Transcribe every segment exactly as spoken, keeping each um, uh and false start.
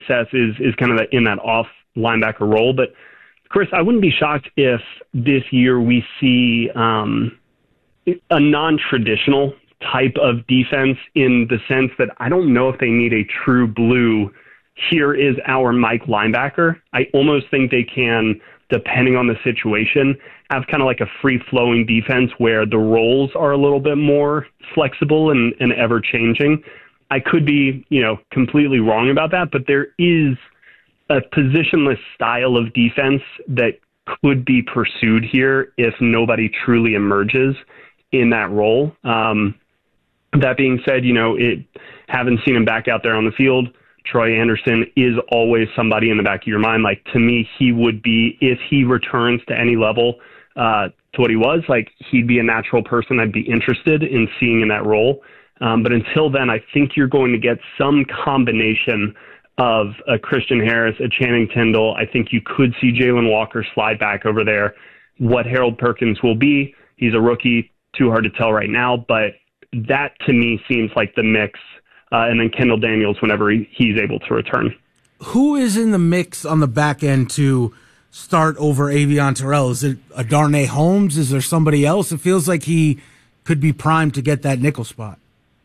Seth is, is kind of in that off linebacker role. But Chris, I wouldn't be shocked if this year we see um, a non-traditional type of defense, in the sense that I don't know if they need a true blue, here is our Mike linebacker. I almost think they can, depending on the situation, have kind of like a free-flowing defense where the roles are a little bit more flexible and, and ever-changing. I could be, you know, completely wrong about that, but there is a positionless style of defense that could be pursued here if nobody truly emerges in that role. Um, that being said, you know, it haven't seen him back out there on the field. Troy Anderson is always somebody in the back of your mind. Like, to me, he would be, if he returns to any level uh, to what he was, like, he'd be a natural person I'd be interested in seeing in that role. Um, but until then, I think you're going to get some combination of a Christian Harris, a Channing Tindall. I think you could see Jalen Walker slide back over there. What Harold Perkins will be, he's a rookie, too hard to tell right now, but that to me seems like the mix. Uh, and then Kendall Daniels whenever he, he's able to return. Who is in the mix on the back end to start over Avion Terrell? Is it a Darnay Holmes? Is there somebody else? It feels like he could be primed to get that nickel spot.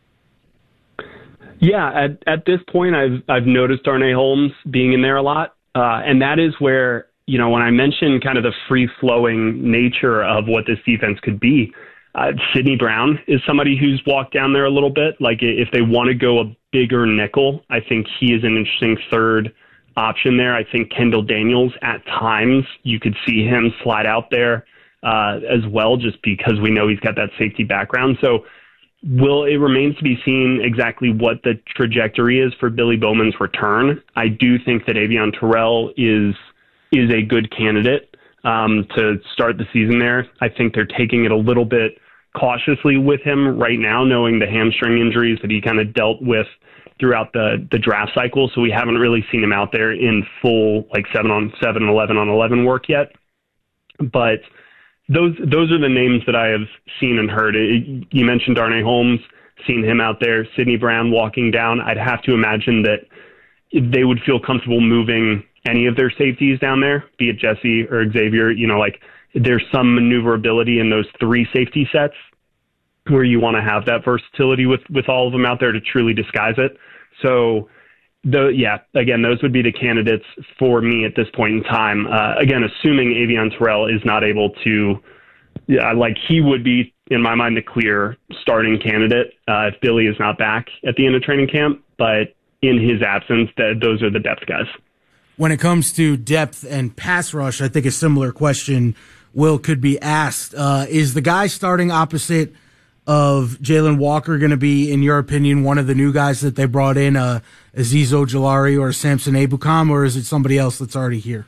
Yeah, at, at this point, I've I've noticed Darnay Holmes being in there a lot. Uh, and that is where, you know, when I mentioned kind of the free-flowing nature of what this defense could be, Uh, Sidney Brown is somebody who's walked down there a little bit. Like, if they want to go a bigger nickel, I think he is an interesting third option there. I think Kendall Daniels, at times, you could see him slide out there uh, as well, just because we know he's got that safety background. So will it remains to be seen exactly what the trajectory is for Billy Bowman's return. I do think that Avion Terrell is is a good candidate um, to start the season there. I think they're taking it a little bit cautiously with him right now, knowing the hamstring injuries that he kind of dealt with throughout the, the draft cycle. So we haven't really seen him out there in full, like seven on seven, eleven on eleven work yet. But those, those are the names that I have seen and heard. It, you mentioned Darnay Holmes, seen him out there, Sidney Brown walking down. I'd have to imagine that they would feel comfortable moving any of their safeties down there, be it Jesse or Xavier. You know, like, there's some maneuverability in those three safety sets where you want to have that versatility with, with all of them out there to truly disguise it. So, the, yeah, again, those would be the candidates for me at this point in time. Uh, again, assuming Avion Terrell is not able to, yeah, like, he would be, in my mind, the clear starting candidate uh, if Billy is not back at the end of training camp. But in his absence, that those are the depth guys. When it comes to depth and pass rush, I think a similar question, Will, could be asked. Uh, is the guy starting opposite of Jalen Walker going to be, in your opinion, one of the new guys that they brought in, uh, Azeez Ojulari or Samson Ebukam, or is it somebody else that's already here?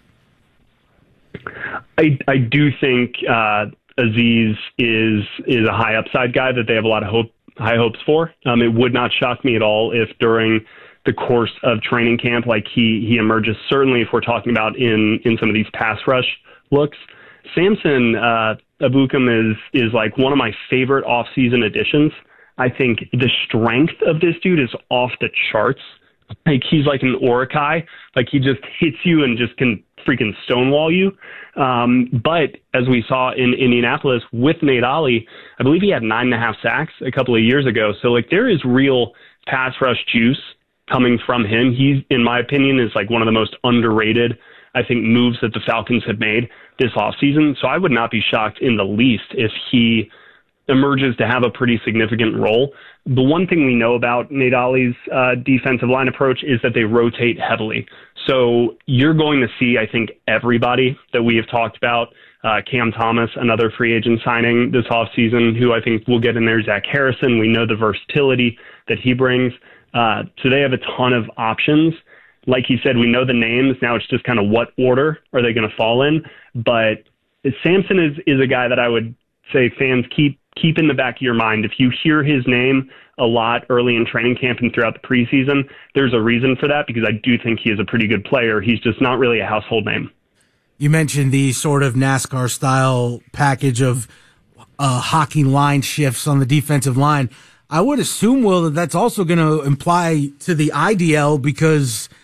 I, I do think uh, Azeez is is a high upside guy that they have a lot of hope, high hopes for. Um, it would not shock me at all if during the course of training camp, like he he emerges. Certainly, if we're talking about in in some of these pass rush looks, Samson uh, Ebukam is is like one of my favorite offseason additions. I think the strength of this dude is off the charts. Like, he's like an Orakai. Like, he just hits you and just can freaking stonewall you. Um, but as we saw in Indianapolis with Nate Ollie, I believe he had nine and a half sacks a couple of years ago. So, like, there is real pass rush juice coming from him. He's, in my opinion, is like one of the most underrated, I think, moves that the Falcons have made this offseason. So I would not be shocked in the least if he emerges to have a pretty significant role. The one thing we know about Nate Ollie's uh, defensive line approach is that they rotate heavily. So you're going to see, I think, everybody that we have talked about. Uh, Cam Thomas, another free agent signing this offseason, who I think will get in there. Zach Harrison, we know the versatility that he brings. Uh, so they have a ton of options. Like you said, we know the names. Now it's just kind of what order are they going to fall in. But Samson is, is a guy that I would say fans keep keep in the back of your mind. If you hear his name a lot early in training camp and throughout the preseason, there's a reason for that, because I do think he is a pretty good player. He's just not really a household name. You mentioned the sort of NASCAR-style package of uh, hockey line shifts on the defensive line. I would assume, Will, that that's also going to imply to the I D L, because